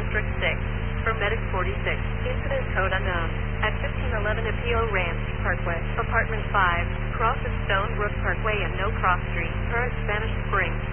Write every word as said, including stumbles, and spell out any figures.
District six. For Medic forty-six, incident code unknown. At fifteen eleven Apio Ranch Parkway, Apartment five, cross of Stone Brook Parkway and No Cross Street, Paris, Spanish Springs.